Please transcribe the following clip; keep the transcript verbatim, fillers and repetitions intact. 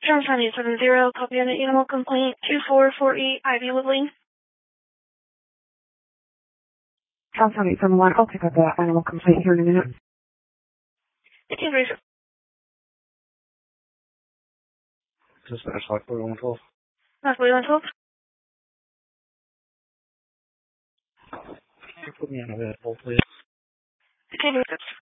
Johnson eight seven zero, copy on the animal complaint two four four eight, Ivy Woodley. Johnson eight seven one, I'll pick up that animal complaint here in a minute. fifteen three. Dispatch, like forty-one twelve. That's forty-one twelve. Can you put me on a hold, please? fifteen three.